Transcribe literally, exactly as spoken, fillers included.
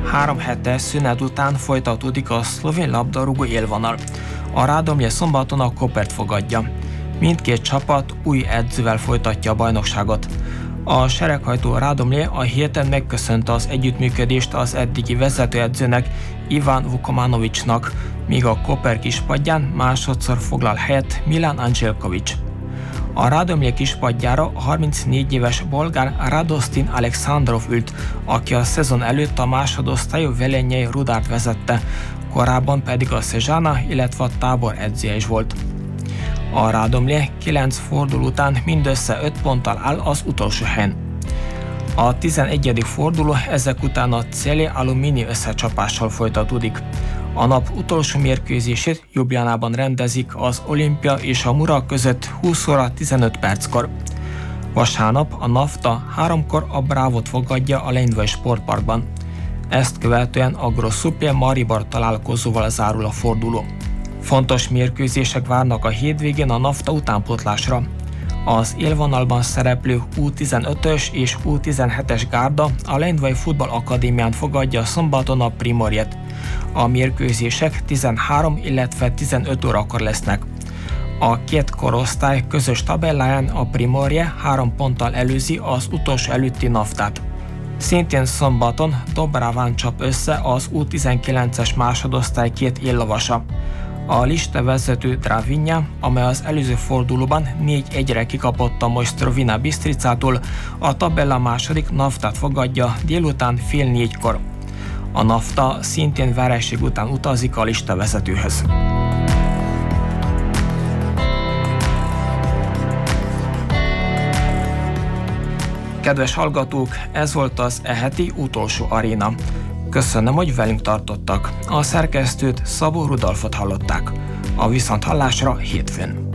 Három hetes szünet után folytatódik a szlovén labdarúgó élvonal. A Radomlje szombaton a Kopert fogadja. Mindkét csapat új edzővel folytatja a bajnokságot. A sereghajtó Radomlje a héten megköszönte az együttműködést az eddigi vezetőedzőnek, Ivan Vukomanovicsnak, míg a Koper kispadján másodszor foglal helyet Milan Angelkovics. A Radomlje kispadjára a harmincnégy éves bolgár Radostin Alexandrov ült, aki a szezon előtt a másodosztályú Velenyei Rudárt vezette, korábban pedig a Szezsana, illetve a Tábor edzője is volt. A Radomlje kilenc forduló után mindössze öt ponttal áll az utolsó helyen. A tizenegyedik forduló ezek után a Celi Alumini összecsapással folytatódik. A nap utolsó mérkőzését Ljubljanában rendezik az Olimpia és a Mura között húsz óra tizenöt perckor. Vasárnap a Nafta háromkor a Brávot fogadja a Lendvai sportparkban. Ezt követően a Grossupje Maribor találkozóval zárul a forduló. Fontos mérkőzések várnak a hétvégén a Nafta utánpótlásra. Az élvonalban szereplő U tizenötös és U tizenhetes gárda a Lendvai Futball Akadémián fogadja szombaton a Primorjet. A mérkőzések tizenhárom, illetve tizenöt órakor lesznek. A két korosztály közös tabelláján a Primorje három ponttal előzi az utolsó előtti Naftát. Szintén szombaton Dobraván csap össze az U tizenkilences másodosztály két éllovasa. A listavezető Dravinja, amely az előző fordulóban négy egyre kikapott a Mojstrovina Bistricától, a tabella második Naftát fogadja délután fél négykor. A Nafta szintén vereség után utazik a listavezetőhöz. Kedves hallgatók, ez volt az e heti utolsó aréna. Köszönöm, hogy velünk tartottak. A szerkesztőt, Szabó Rudolfot hallották. A viszonthallásra hétfőn.